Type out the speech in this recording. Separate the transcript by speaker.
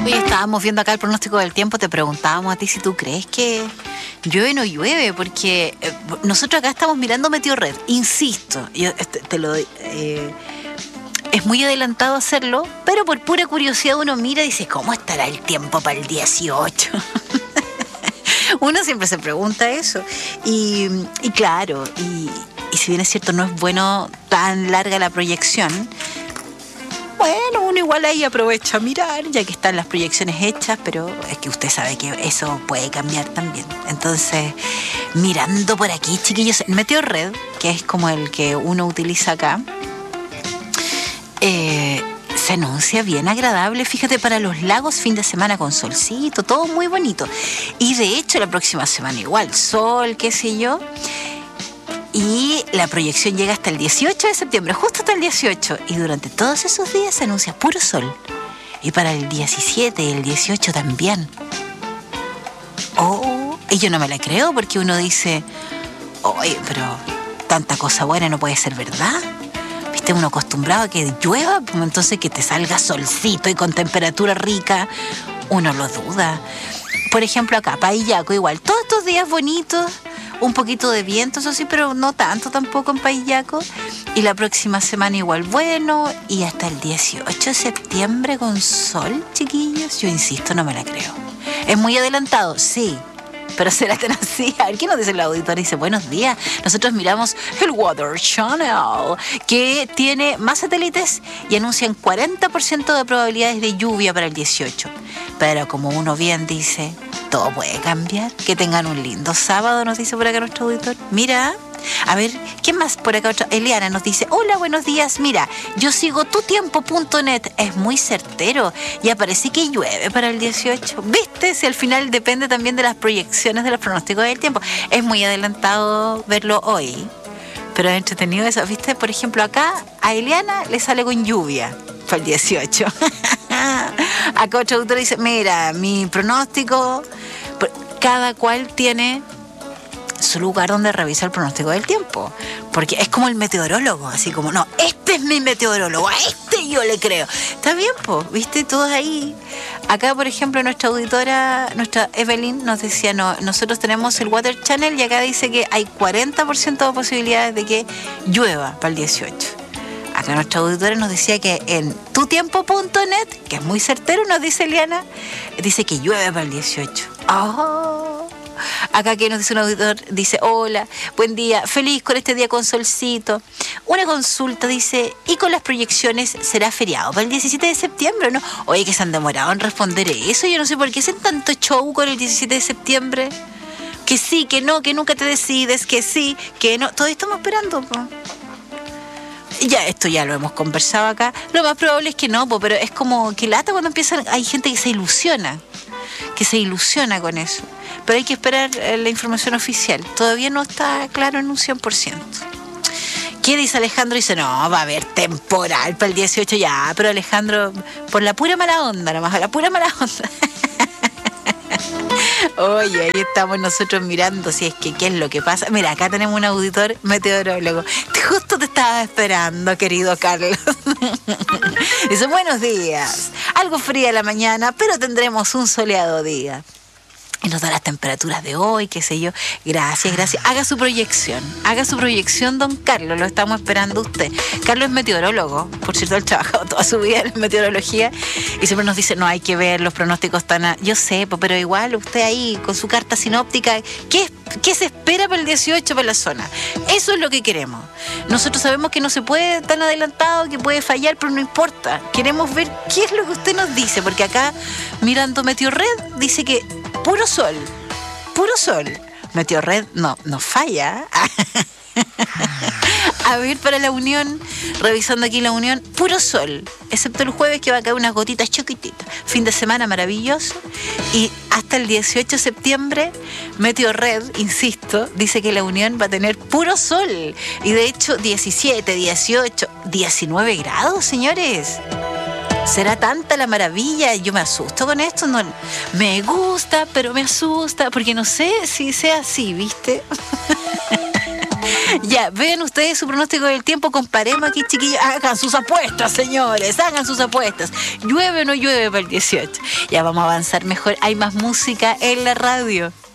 Speaker 1: Oye, estábamos viendo acá el pronóstico del tiempo, te preguntábamos a ti si tú crees que llueve o no llueve, porque nosotros acá estamos mirando Meteorred, insisto, yo te lo doy, es muy adelantado hacerlo, pero por pura curiosidad uno mira y dice, ¿cómo estará el tiempo para el 18? Uno siempre se pregunta eso, y claro, y si bien es cierto, no es bueno tan larga la proyección. Bueno, uno igual ahí aprovecha a mirar, ya que están las proyecciones hechas, pero es que usted sabe que eso puede cambiar también. Entonces, mirando por aquí, chiquillos, el Meteorred, que es como el que uno utiliza acá, se anuncia bien agradable, fíjate, para los lagos, fin de semana con solcito, todo muy bonito. Y de hecho, la próxima semana igual, sol, qué sé yo. Y la proyección llega hasta el 18 de septiembre, justo hasta el 18. Y durante todos esos días se anuncia puro sol. Y para el 17 y el 18 también. Oh, y yo no me la creo porque uno dice, oye, pero tanta cosa buena no puede ser verdad. Viste, uno acostumbrado a que llueva, pues entonces que te salga solcito y con temperatura rica, uno lo duda. Por ejemplo, acá, Paillaco, igual, todos estos días bonitos, un poquito de viento, eso sí, pero no tanto tampoco en Paillaco. Y la próxima semana igual bueno. Y hasta el 18 de septiembre con sol, chiquillos. Yo insisto, no me la creo. Es muy adelantado, sí. Pero será tan así. A ver, ¿qué nos dice el auditor? Dice, buenos días. Nosotros miramos el Weather Channel, que tiene más satélites y anuncian 40% de probabilidades de lluvia para el 18. Pero como uno bien dice, todo puede cambiar. Que tengan un lindo sábado, nos dice por acá nuestro auditor. Mira, a ver, ¿quién más por acá? Eliana nos dice, hola, buenos días. Mira, yo sigo tutiempo.net, es muy certero y aparece que llueve para el 18. ¿Viste? Si al final depende también de las proyecciones de los pronósticos del tiempo. Es muy adelantado verlo hoy, pero es entretenido eso. ¿Viste? Por ejemplo, acá a Eliana le sale con lluvia para el 18. Acá otro autor dice, mira, mi pronóstico, cada cual tiene su lugar donde revisa el pronóstico del tiempo, porque es como el meteorólogo, así como, no, este es mi meteorólogo, a este yo le creo. Está bien, pues, viste, todos ahí. Acá, por ejemplo, nuestra auditora, nuestra Evelyn, nos decía, no, nosotros tenemos el Weather Channel y acá dice que hay 40% de posibilidades de que llueva para el 18. Acá nuestra auditora nos decía que en tutiempo.net, que es muy certero, nos dice Eliana, dice que llueve para el 18. ¡Oh! Acá que nos dice un auditor, dice, hola, buen día, feliz con este día con solcito. Una consulta, dice, ¿y con las proyecciones será feriado para el 17 de septiembre o no? Oye, que se han demorado en responder eso, yo no sé por qué hacen tanto show con el 17 de septiembre. Que sí, que no, que nunca te decides, que sí, que no, todavía estamos esperando, po. Ya, esto ya lo hemos conversado acá. Lo más probable es que no, pero es como que lata cuando empiezan. Hay gente que se ilusiona con eso. Pero hay que esperar la información oficial. Todavía no está claro en un 100%. ¿Qué dice Alejandro? Dice, no, va a haber temporal para el 18 ya. Pero Alejandro, por la pura mala onda, nomás, la pura mala onda. Oye, ahí estamos nosotros mirando si es que qué es lo que pasa. Mira, acá tenemos un auditor meteorólogo. Justo te estaba esperando, querido Carlos. Dice, buenos días. Algo fría la mañana, pero tendremos un soleado día. Y nos da las temperaturas de hoy, qué sé yo. Gracias. Haga su proyección, don Carlos. Lo estamos esperando usted. Carlos es meteorólogo. Por cierto, él ha trabajado toda su vida en meteorología. Y siempre nos dice, no, hay que ver los pronósticos tan... Yo sé, pero igual usted ahí, con su carta sinóptica, ¿qué se espera para el 18 para la zona? Eso es lo que queremos. Nosotros sabemos que no se puede tan adelantado, que puede fallar, pero no importa. Queremos ver qué es lo que usted nos dice. Porque acá, mirando Meteorred, dice que puro sol. Meteorred no falla. A ver, para la Unión, revisando aquí la Unión, puro sol, excepto el jueves que va a caer unas gotitas chiquititas. Fin de semana maravilloso. Y hasta el 18 de septiembre, Meteorred, insisto, dice que la Unión va a tener puro sol. Y de hecho, 17, 18, 19 grados, señores. ¿Será tanta la maravilla? Yo me asusto con esto. No, me gusta, pero me asusta, porque no sé si sea así, ¿viste? Ya, ven ustedes su pronóstico del tiempo, comparemos aquí, chiquillos. Hagan sus apuestas, señores, hagan sus apuestas. ¿Llueve o no llueve para el 18? Ya vamos a avanzar mejor. Hay más música en la radio.